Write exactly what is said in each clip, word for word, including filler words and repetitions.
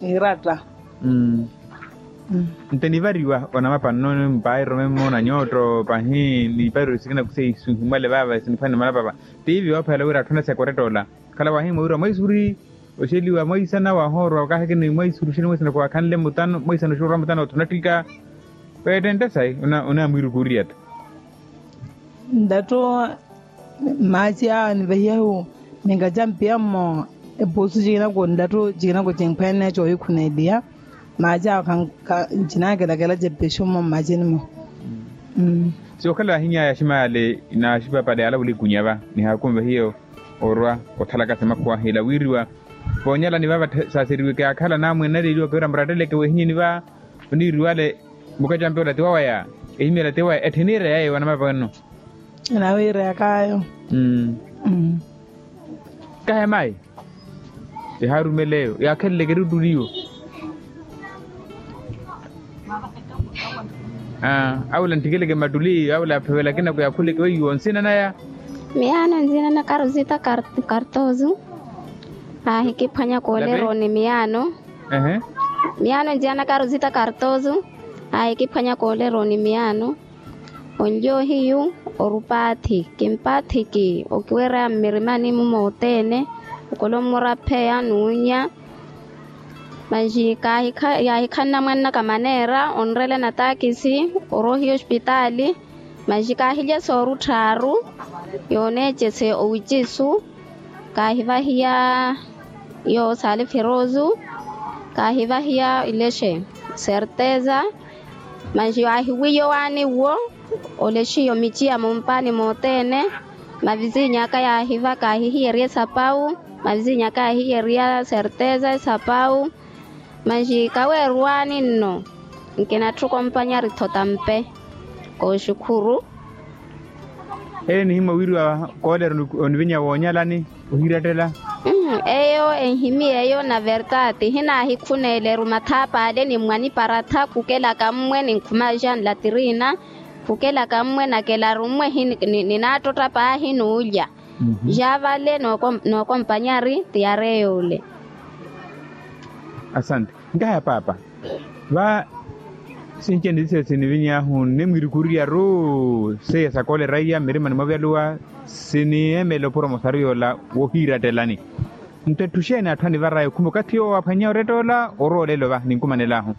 irata mm ntenivarwa ona mapano mbai rome mona nyoto pahi ni paro sikina kusei sumale baba sinifani mala baba tivi waphala wira thona sekoretola kala wahi mwira maisuri osheli wa maisana wa horo ka hekeni maisuri shini maisana kwa kanle mutano maisana shura mutano tonatika pedente sai una una mwiru kuriat ndato maja ni behiu ninga jampia mo e bosu jina go ndato jina go jengpene jo yikuna dia maja kan jina ga daga la jebbe shumo majin mo mm so kala hinya ya shimale na shiba pade ala uli kunyaba ni hakumba hiyo orwa othalaka sema kwa hila wirwa bonyala ni baba sasiriwe ka kala namwe na lilo ka ramratele ke wehinyi ni ba ni ruwale buka jampe la tiwa ya ehimela tiwa ethenire yae wana mabano na wira kayo mm mm kaya mai e harumeleo ya kelle ke ruduliyo ah awla ntikele ke maduli awla phewela kina kwa khule ke yo nsina na ya miano nzina na karuzita kart kartozu ah hikifanya kolero ni miano ehe miano nzina karuzita kartozu ah hikifanya kolero ni miano onjo hiyu orupati kimpati ki okwera mirimani mumotene ukolomora pea nunya majika hika ya hikana mwana kamanera onrele na takisi orohi hospitali majika hija soru taru yone jese owijisu kahiva hiya yo sali firozu kahiva hiya ileshe certeza majio ahiwiyo wani wo oleshi yo michia mumpani motene mavizinya kaya hiva kahihiria sapau mavizinya kahihiria certeza sapau majika werwani no nkena tuko mpanya ritota mpe ko shukuru eh ni himo wirwa kolero onvinya wonyalani uhiratela mm eyo enhimi eyo na vertati hina hikunele rumatapa ade ni mwani parata kukela kamwe ni kumajan latrina kukela kamwe na kela rumwe hin ninatota pa hinuja mm -hmm. javale no kom, no kompanyari tiareyole. Asante ngaya papa va sinchendi se sinivinya hun nemwirikuria ro se sakole raya mirima ni mavyalua sini emelo promosario la wohira telani nte tushene athani varayo kumukatio wapanya retola orolelo va ninkumanela hu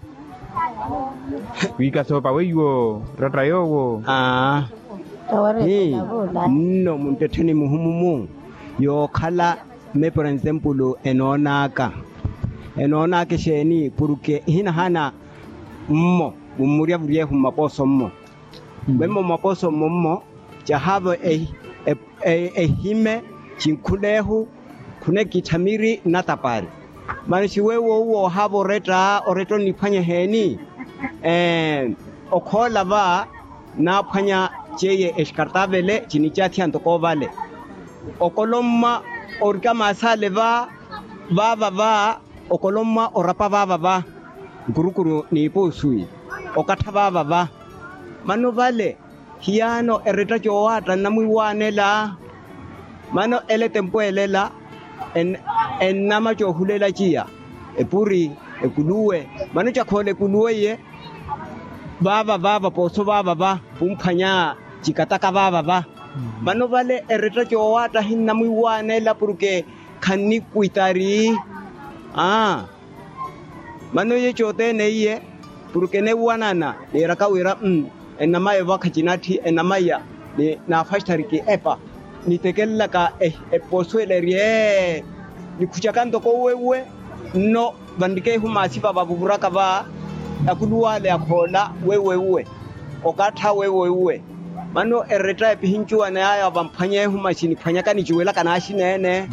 wika sopa weyo ratrayowo ah hey no muntetheni muhumumu yo khala me por ejemplo enonaka enonaka sheni porque hina hana mmo umuria burie humaposo mmo bemmo maposo mmo jahavo e e hime chinkulehu kune kitamiri natapari manishi wewo wo habo reta oreto nifanya heni eh okola va na phanya cheye eskartabele chinichathi antoko vale okolomma orka masale va baba va okolomma orapa baba va gurukuru ni posui okatha baba va mano vale hiano ereta chowata namuiwanela mano ele tempoelela en en nama chohulela chia epuri ekuluwe mano chakhole kuluwe baba baba poso baba ba pumphanya chikataka baba ba mano vale ereta chowata hinna muiwanela porque khanni kuitari ah mano ye chote neye porque ne wanana ne rakawira mm enama eva khachinathi enama ya ni na fashtariki epa ni tekella ka e, e posuele rie ni kuchakando ko wewe no bandike huma sifa babuburaka ba akuluwale akhola wewe wewe okatha wewe wewe mano ereta epihinchwa na ya bamphanye huma chini phanyaka ni jiwela kana shinene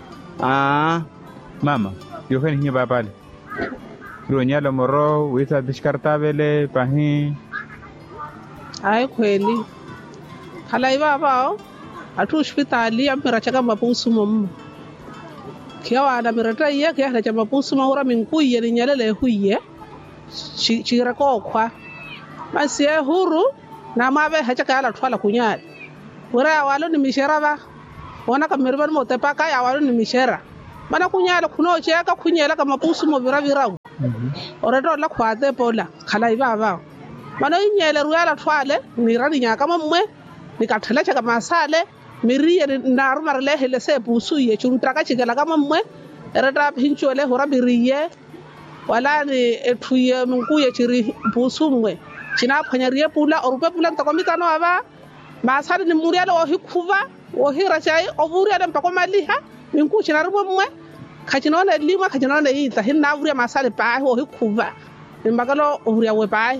ah mama yo khani hinya babale ronyalo moro wisa descartable pahi ai kweli khala ibaba atu hospitali amira chaka mapusu mum kiawa na mirata ye ke hada chama mapusu mahura minkuye ni nyalele huye chira kokwa masie huru na mabe hacha kala twala kunyali ura walo ni mishera ba wana kamirban motepa kaya walo ni mishera bana kunyala kuno cheka kunyela kama mapusu mo vira vira o re tla khwate pola khala iba ba mano inyele ruela twale ni rani nya kama mmwe ni kathela cha kama sale miri na rumare le hele se busu ye chuntra ka chikela kama mmwe re tla phinchole hora biriye wala ni ethuye munkuye chiri busu mmwe china phanyariye pula o rupe pula ntakomitano aba masari ni murialo o hikuva o hira chai o buriale mpako maliha ninku china rupe mmwe khachinona lima khachinona ita hinna buria masale pa o hikuva mbakalo o buria we pa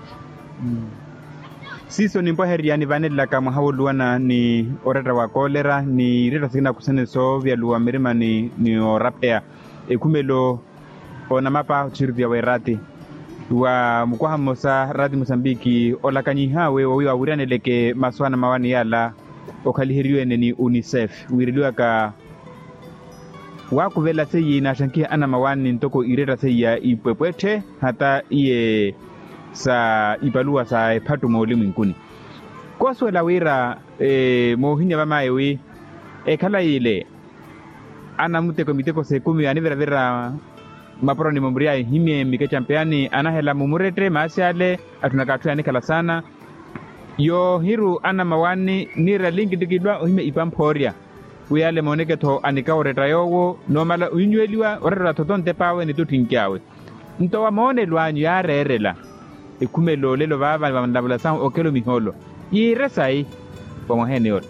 siso ni mpoheriani vanela kama hawoluana ni oreta wa kolera ni reta sigina kusene so vya luwa mirima ni ni orapea ekumelo ona mapa chirvia werati wa mkwaha mosa radi Mosambiki olakanyi hawe wa wiwa uriane leke maswana mawani yala okalihiriwe ni UNICEF wiriliwa ka waku vela seyi na shankia ana mawani ntoko ireta seyi ya ipwepwete hata iye sa ipalua sa epatu maulimu nkuni kwa suela wira e, mohinya vama ewe e kala ile ana muteko miteko se kumi anivera vera maporo ni mamburia himye mike champiani anahela mumurete maasiale atunakatu yani kala sana yo hiru ana mawani nira lingi digidwa himye ipamporia uyale moneke to anika oreta yowo nomala unyueliwa oreta totonte pawe ni tutinkiawe ntowa maone luanyu ya rerela ikumelo lelo baba bandabula sa okelo miholo yiresai como genial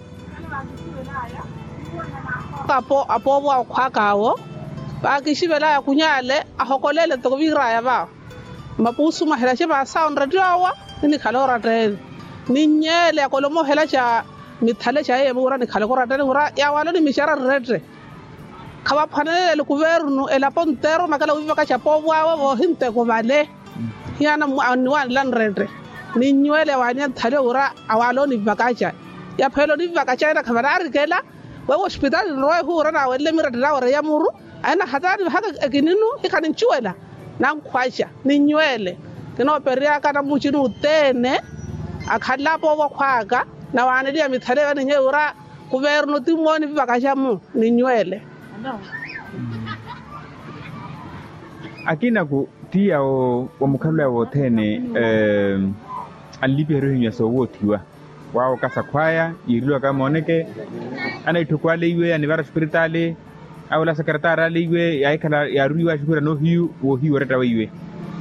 apo apo wa khakawo ba kishibela ya kunyale ahokolele to bira ya ba mapusu mahela che ba sound radiowa ni khalora ten ni nyele akolomo hela cha mithale cha ye bura ni khalora ten ura ya wala ni mishara redre khawa phanele kuvernu ela pontero makala uviva ka cha pobwa wo hinte ko vale yana muanwa lan redre ni nywele wanya thale ura awalo ni vakacha ya phelo ni vakacha na khavara rikela wa hospital roy hura na wele mira da ora ya muru ana hatari haka kininu ikani nchwela na nkhwacha ni nywele kino peria kana muchinu tene akhala po wa khwaka na wana dia mithale wa ni ura kuvernu timoni vakacha mu ni nywele akina ku tia o omukhala wo tene eh alibero hinya so wotiwa wao kasa kwaya yirilo kama oneke ana itukwale iwe ani bara spirituale au la sekretara liwe ya ikala ya ruwa shukura no hiu wo hiu reta wiwe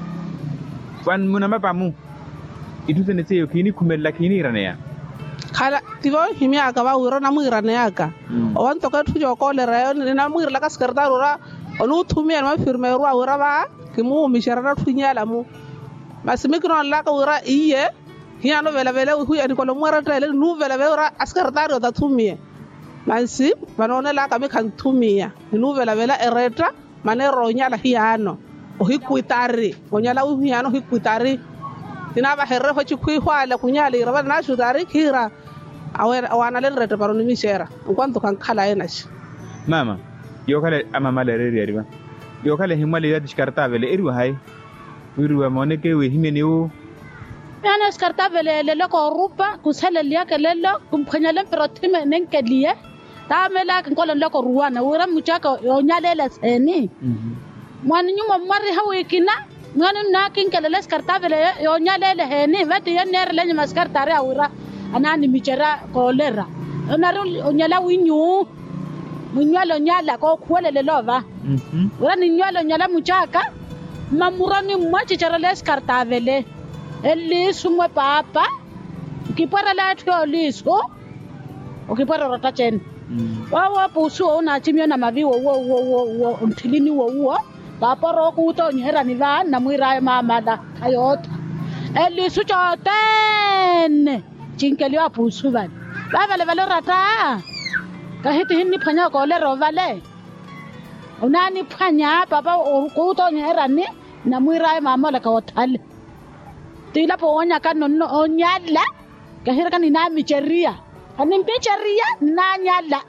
wan munama pamu ituse ne seyo kini kumela kini ranea khala tivo himya aka ba wiro na muirane yaka o wanto ka thujo ko le rayo ni na muirla ka sekretara ora onu thumia ma firme ruwa ora ba kimu mishara thunyala mu masimikro la ka ora iye hiya no vela vela hu ya dikolo mwara tele nu vela vela sekretara da thumie mansi banone la ka me kan thumia nu vela vela ereta manero nyala hiyano o hikuitari onyala u hiyano hikuitari tina ba herre ho chikui hwala kunyala iraba na shudari kira awera wana le rete paroni mishera nkwanto kan khala ena shi mama yo kale ama malaria riba yo kale himale ya diskarta vele irwa hay irwa moneke we himene u ana skarta vele le ko rupa kusala liya kelelo kumphanyala protime nenkeliye tamela nkolo le ko ruwana ura muchaka onyalela seni mwana nyuma mari hawikina ngani na kinkelele skarta vele onyalele heni vati yener le maskarta re ura anani michera kolera onaru onyala winyu munyalo nyala ko khwelele lova mhm ura ni nyalo nyala muchaka mamurani mwachi charale skarta vele eli sumwe papa kipara la tho liso okipara rota chen wawa pusu ona chimyo na maviwo wo wo wo mthilini wo wo papa ro ku to nyera ni va na muira mama da ayota eli su choten chinkeli wa pusu va va vale vale rata ka hiti hinni phanya ko le ro vale unani phanya papa ku to nyera ni na muira mama la ka othale tila po onya ka nonno onyala ka hira ka ni na micheria ani mpicheria na nyala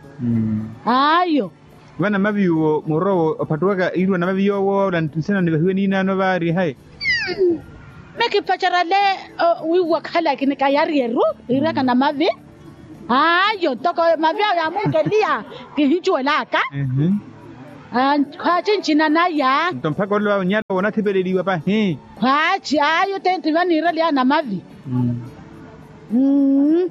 ayo wana mabiwo moro opatuwaga irwa na mabiyo wo lan tsena ni hiwe ni nano bari hai meki pacharale wiwa khala kini kayari yeru iraka na mavi ayo toko mavi ya mungelia kihichwe laka mhm Ah, kwachi nchina na ya. Ntompaka ule wa nyala wona thibeleliwa pa he. Kwachi ayo tenti vani rali ana mavi. Mm. Mm.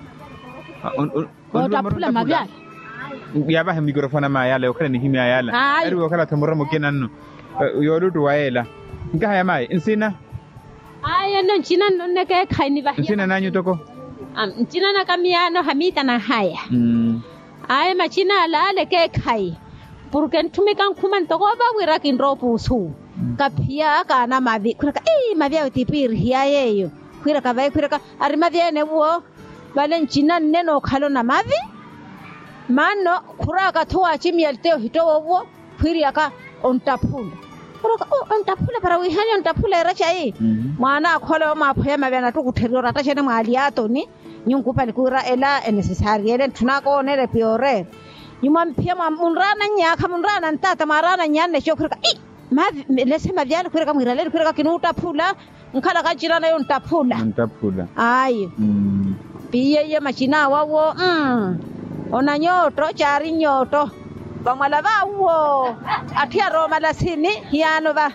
Otapula mavyala. Ya ba mikrofona ma yala okhala ni himi ayala. Ari okhala thamura mokena nno. Yolutu waela. Ngahaya mai insina. Aya no nchina no neke khaini ba. Insina nanyu toko. Am nchina na kamiano hamita na haya. Mm. Aya machina ala le ke khai. Porque ntumikan khuman toko ba wira kin ropu su. Kapia kana mavi. Kuraka eh mavi utipiri hiya yeyo. Kuraka vai kuraka ari mavi ne wo. Bale nchina neno khalo na mavi. Mano kuraka toa chimi alteo hitowo wo. Kuraka ontapula. Kuraka oh ontapula para wihani ontapula eracha hii. Mwana akhole ma phaya mabana to kutheriora ta chene mali ato ni nyungu pali kura ela necessary ele tunako nele piore. Yuma mpia munrana nyaka munrana ntata marana nyane shokuraka eh mavi lese mavyana kuraka mwirale kuraka kinuta phula nkhala kajira nayo ntapula. Ntapula. Ayi. Mm. Piye ye machina wawo mm. Ona nyoto chari nyoto. Bamwala bawo atia Roma la sini hiano ba.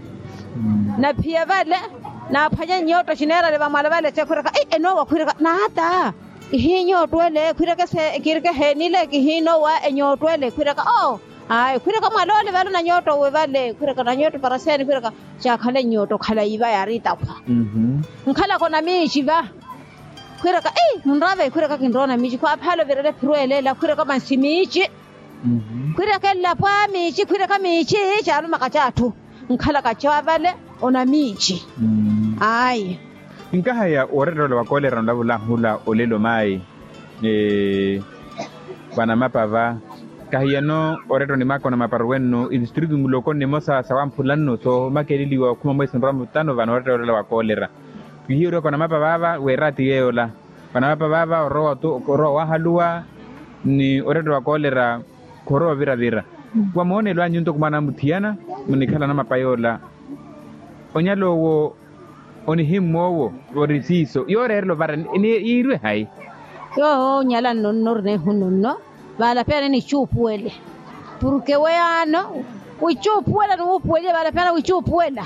Na pia vale na phanya nyoto chinera le bamwala vale chekuraka eh enowa kuraka na hata hinyo twele kuraka se kireke henile kihino wa enyo twele kuraka oh ai kuraka mwalole vale na nyoto we vale kuraka na nyoto paraseni kuraka cha khale nyoto khala iba yarita kwa. Mhm. Nkhala kona mishi ba. Kuraka eh munrave kuraka kindrona mishi kwa phalo verele pruele la kuraka mansimichi. Mhm. Kuraka la pa michi kuraka michi chalo makachatu. Nkhala kacha vale ona michi. Mm. Ai. Nkahaya oreto lo wakolera ndabula hula olelo mai eh bana mapava kahia no oreto ni mako na maparweno district nguloko ni mosa sawampulano so makeliliwa kuma mwezi nramu tano bana oreto lo wakolera hiyo ko na mapava werati yeola bana mapava ro to ro wahalua ni oreto wakolera koro vira vira kwa muone lwa nyunto kumana mutiana munikhala na mapayola onyalo wo oni himowo orisiso yorerlo bara ni irwe hai yo nyala no norne hunno bala pere ni chupuele porque weano uchupuela no upuele bala pere uchupuela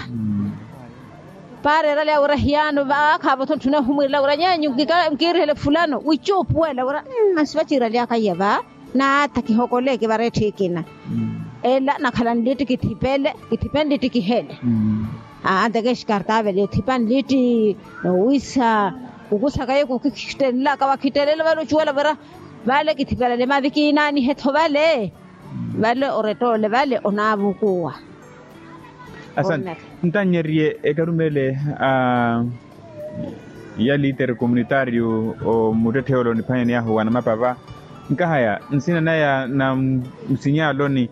pare rale urahiano ba khabo to tuna humila uranyanyu ngirele fulano uchupuela ura maswachira lya kayeba na takihokoleke bare thikina ela nakhala nditi kithipele kithipende tikihele ah ndeke shikartave le thipan liti no wisa ukusa kaye kukitella ka wakitelela balo chuela bara vale kithipela le maviki nani hetho vale vale oreto le vale onabukuwa. Asante ntanyerie ekarumele a ya líder comunitario o muteteolo ni panya ya huwa na mapava nkahaya nsina naya na msinyalo ni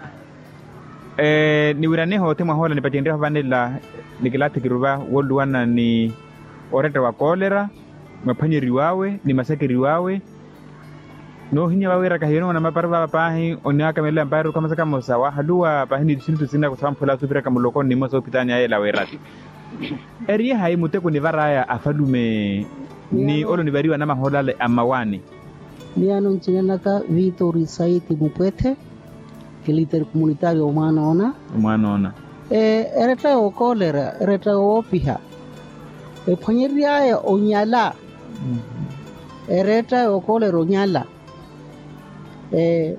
eh ni wirane ho tema hola ni patendra vanela nikilati kiruba woluana ni oreta wa kolera mapanyeri wawe ni masakiri wawe no hinya wawera kahino na maparva pahi onyaka mele ambaru kama saka mosawa halua pahini disintu sina kusampula supira kama lokon ni moso pitanya ela werati eri hai muteko ni varaya afalume ni olo ni bariwa na maholale amawani ni ano nchinaka Vitor Saiti Mupete kiliter comunitario umano ona umano ona eh ereta o kolera ereta o piha e phanyeriya onyala ereta o kolera onyala eh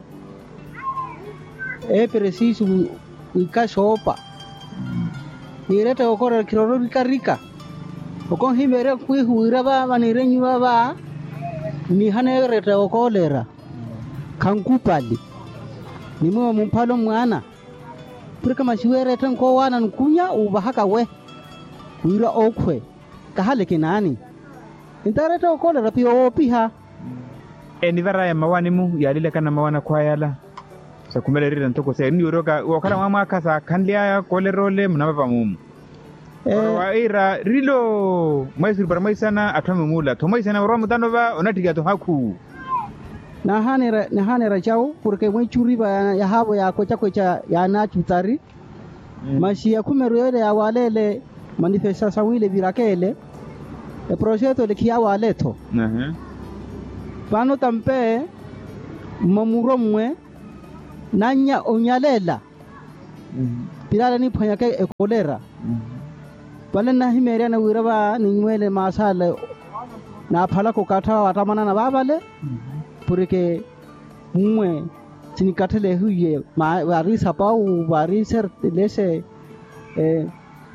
e preciso ikashopa ireta o kolera kiroro rikarika okon himere kuihuira ba banirenywa ba ni hane reta o kolera kankupali ni mo mumpalo mwana purika mashiwere tan ko wana nkunya ubahaka we kuira okwe kahale kinani intareta o kolera pio piha eni varaya mawani mu yalile kana mawana kwa yala sa kumele rira ntoko se ni uroka wakala mama kasa kanlia kolerole mnaba mumu eh wa ira rilo maisuri para maisana atame mula to maisana ro mutano ba onatiga to haku na hanera na hanera chao porque mwe churi ba ya habo ya kocha kocha ya na chutari mm. Mashi ya kumeru yele ya walele manifestation wile virakele e projeto le kia waleto uh -huh. Pano tampe mamuro mwe nanya onyalela pilala ni phanya ke e kolera bale na himeria na wira ba ni nwele masale na phala ko katha watamana na babale purike mwe tini kathele huye ma wari sapau wari ser lese eh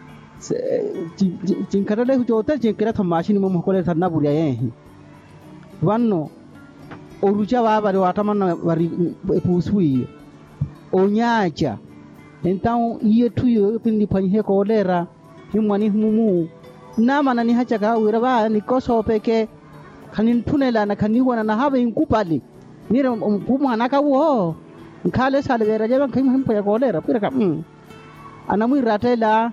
jin kathele hu jote jin kira thamashini mo kole thanna buriya yehi wanno orucha babale watamana wari pusui onyacha então iye tuyo pindi phanye kolera himwani humumu nama na ni hacha ka wira ba ni koso peke kanin tunela na kaniwana na habe inkupali nire kumwana ka wo khale sale vera jeba khim him pa kolera pira ka mm anamu ratela.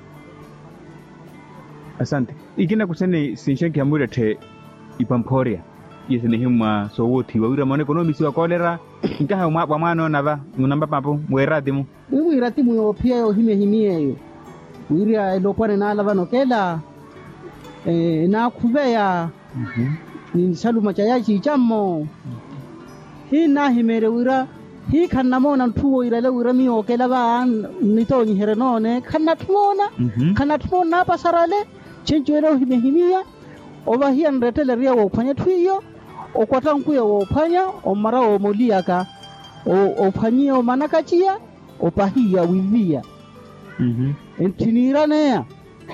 Asante ikina kusene sinshenki amure te ipamporia yesene himwa so woti wa wira mone kono misi wa kolera nkaha mwa kwa mwana na ba munamba papo mweratimu mwiratimu yo pia yo hime himie yo wiria elopone na lava nokela eh na kuveya mhm ni saluma cha yachi chammo hi na himere wira hi khanna mona nthuo ira le wira mi okela ba ni to ni here none khanna thmona khanna thmona pasarale chenjwero hime himia oba hi anretele ria wo phanya thuyo okwata nkuya wo phanya omara o moliaka o ophanyio manakachia opahia wivia mhm entinira neya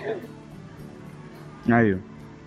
ayo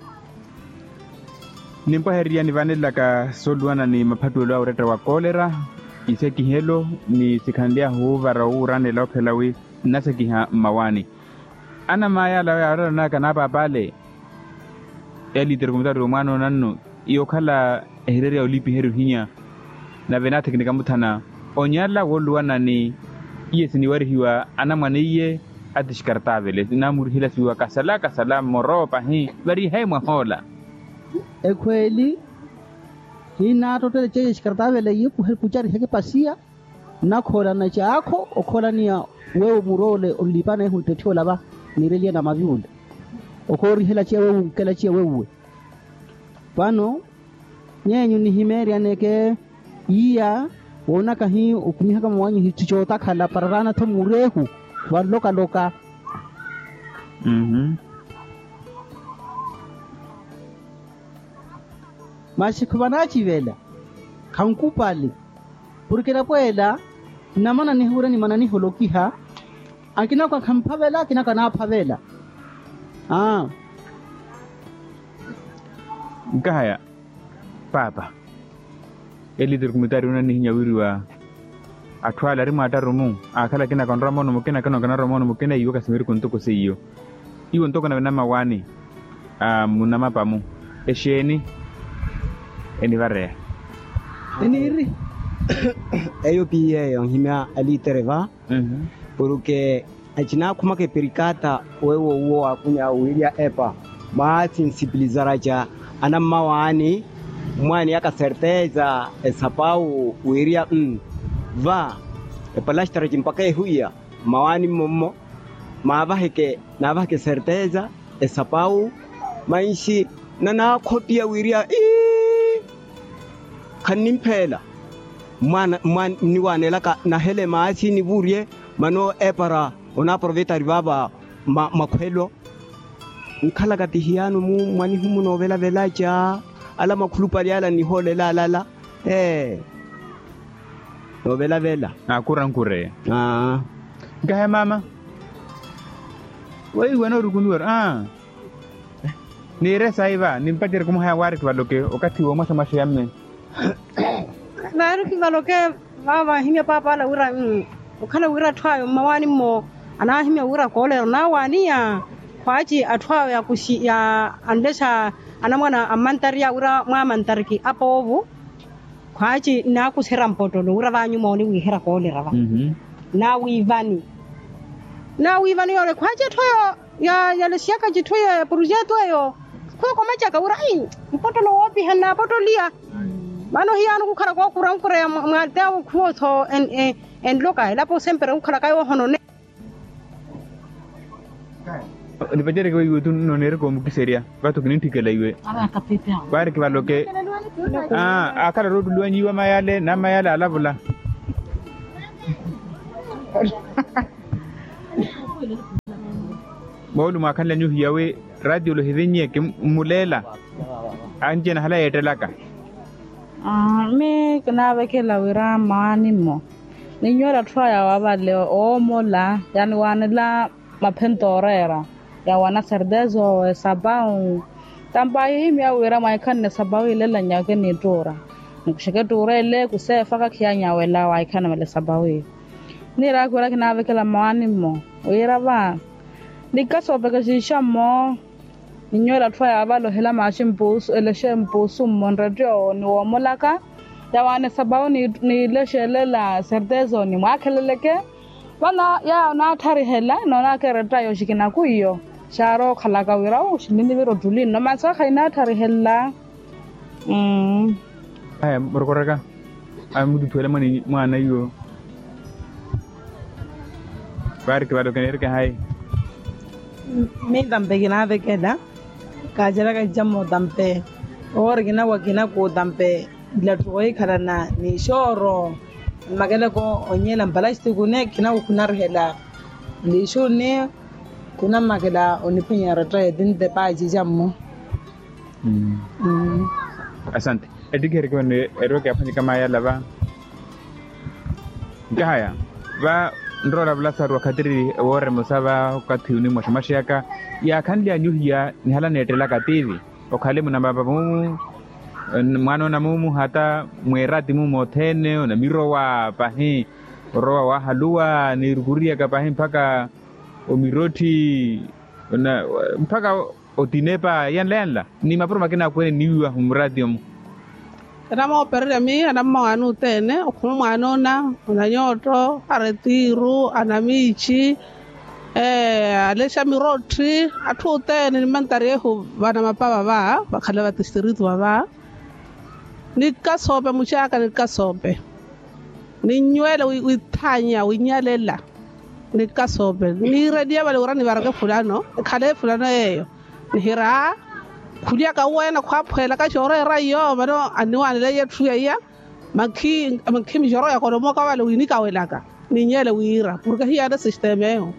nimpa heria ni vanilla ka solwana ni maphatho lo ureta wa kolera iseki helo ni sikandia huvara urane lo phelawi naseki ha mawani ana maya la ya na kana babale eli terkumta romano nanno iyo khala hereria olipi heru hinya na vena teknika mutana onyala wolwana ni yes ni wari hiwa ana maniye atishkartavele na murhila siwa kasala kasala moropa hi bari hay mahola ekweli hina totele che shkartavele yiku he kuchari heke pasia na khola na chako okhola niya wewe murole olipana huntethola ba nirelia na mavyule okori hela che wewe kela che wewe pano nyenyu ni himeria neke iya wona kahi ukumiha kama wanyi hichota khala parana to murehu waloka loka mhm mashikubana chivela khankupali purikela kwela namana ni hura ni manani holokiha akina kwa khamphavela kina kana phavela ah ngaya papa eli dirkumitari una ni nyawiriwa atwala ri mata rumu akala kina kan ramono mukina kana kana ramono mukina iyo kasimiri kuntuko seyo iyo ntoko na na mawani ah munama pamu esheni eni varre eniri eyo pie yo himia ali tereva mhm porque achina kuma ke perikata wewo wo akunya wilia epa ma sensibilizaraja ana mawani mwani yaka certeza esapau wiria mm va e palastra jimpaka huya mawani mommo mavaheke navaheke certeza esapau maishi nana khotia wiria i khanimphela mwana mwan ni wanela ka na hele maasi ni burie mano epara ona proveta ribaba ma makhwelo nkhala ka tihiano mu mwani humu no vela vela cha ala makhulupa yala ni hole la la la eh no vela vela akura nkure ah gahe mama wai wana rukunur ah ni resa iva nimpatir como haya wari kwa loke wakati wa masa masha yamme na ruki baloke baba himya papa la ura ukhala ura thwayo mawani mo ana himya ura kole na wania kwaji athwayo ya kushi ya andesha anamwana amantaria ura mwa mantariki apovu kwaji na kusera mpoto ura banyu moni wihera kole rava mhm na wivani na wivani yole kwaji thwayo ya ya lesiaka jithoyo ya projeto yo kwa kwa macha ura hii mpoto no wapi hana poto lia mano hiano kukhala kwa kura nkura ya mwata ukhoto en en loka lapo sempre ukhala kayo hono ne ni pajere ko yutu no nere ko mukiseria bato kinin tikela iwe ara kapete bari ki baloke ah akala rodu luanyi wa mayale na mayale alavula Molu makala nyu hiyawe radio lo hirinye ke mulela anje na hala yetelaka. Ah, me kana vekela wira mani mo. Ninyola twaya wabale omola yani wanela mapentorera ya wana serdezo sabau tambai mya wira maikane sabau ilela nyake ni tora nkushike turele kusefa ka kyanya wela waikana mele sabau ni ra kora kina vekela mani mo wira ba nikaso beka shisha mo ninyola twaya wabalo hela mashimpusu ele shempusu monrejo ni womolaka ya wana sabau ni ni leshelela serdezo ni mwakeleleke wana ya na thari hela no na kereta yo shikina kuyo sharo khalaka wira u shinini biro dulin no matsa khaina thari hela mm ay borkoraka ay mudu tole mani mana yo barke bado kenere ka hay me dambe gina de keda ka jara ka jammo dambe or gina wagina ko dambe la toy karana ni shoro magala ko onyela mbalashti gune kina ukunar hela ni shone kuna magala onipinya rata din de paji jammo mm mm asante edigere ko ne eroke afanye kama yala ba ngaya ba ndrola blasar wakatiri wore musaba ukathiuni mwashmashaka ya kanlia nyuhia ni hala netela kativi okhalimu na baba mu mwana na mumu hata mwerati mumo thene na mirowa pahi rowa wa halua ni ruguria ka pahi mpaka omiroti na mpaka otinepa yanlenla ni mapro makina kwene niwa humradium Ramo perre mi anamma anu tene okumu anona unanyoto aretiru anamichi eh alesha miroti atu tene ni mantarehu bana mapaba ba bakhala ba district baba nikasobe muchaka nikasobe ninywele withanya winyalela nikasobe ni redia bale urani baraka fulano khale fulano eyo nihira kulia ka wena kwa phela ka joro rayo bano aniwane le yethu ya makhi makhi mijoro ya kono mo ka bale winika welaka ninyele wira purka hiya da system eyo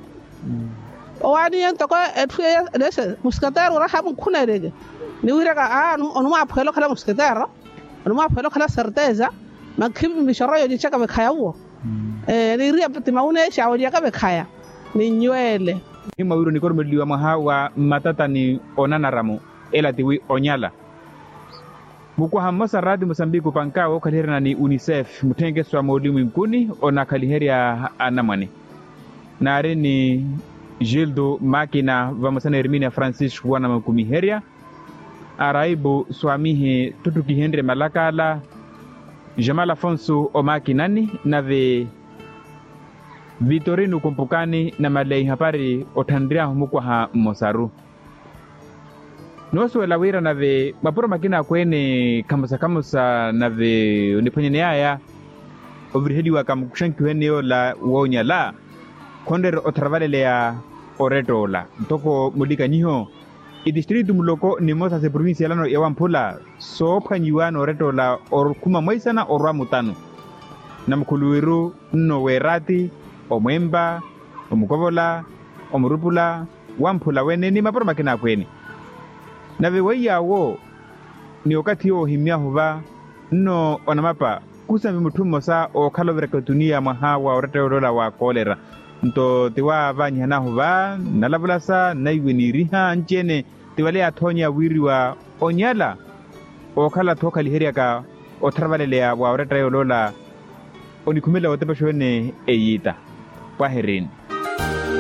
owani ento ko ethu ya lese muskatero ra hamu khunelege ni wira ka ah onu ma phelo khala muskatero onu ma phelo khala certeza makhi mijoro yo dichaka be khaya wo eh ni ria pati maune shawo ya ka be khaya ninywele ni mawiro ni kormeliwa mahawa matata ni onana ramu ela tiwi onyala mukwa hamasa radi Mozambique pankao kalihera ni UNICEF mutenge swa maulimu nkuni ona kaliheria anamani nare ni Gildo Makina vamasana Herminia Francis wana makumiheria araibu swamihe tutuki Henry Malakala Jamal Afonso Omakinani nave Vitorino Kumpukani na malei hapari otandria mukwa ha Mosaru Noso la wira nave mapuro makina kwene kamusa kamusa nave uniponyene haya overheadi wa kamkushanki weneo la wonya la konder otravale ya oretola ntoko mulika nyiho i district muloko ni mosa se provincia lano ya wampula so panyiwa no oretola or kuma moisana orwa mutano na mkuluwiru no werati omwemba omukobola omurupula wampula wene ni mapuro makina kwene na weya wo ni wakati yo himia huba no onamapa kusa mimutumo sa o kalovera kotunia mahawa orete orola wa kolera nto tiwa vanya na huba nalabulasa na iweni riha njene tiwale atonya wiri wa onyala o kala toka liheria ka o travalelea wa orete orola onikumela otepeshwene eyita kwa herini